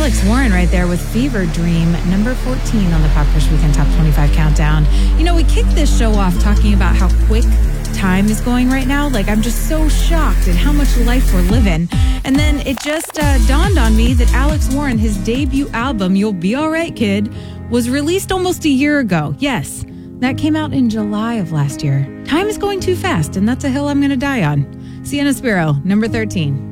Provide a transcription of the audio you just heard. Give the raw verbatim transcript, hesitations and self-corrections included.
Alex Warren right there with Fever Dream, number fourteen on the Pop Push Weekend Top twenty-five Countdown. You know, we kicked this show off talking about how quick time is going right now. Like, I'm just so shocked at how much life we're living. And then it just uh, dawned on me that Alex Warren, his debut album, You'll Be All Right, Kid, was released almost a year ago. Yes, that came out in July of last year. Time is going too fast, and that's a hill I'm going to die on. Sienna Spiro, number thirteen.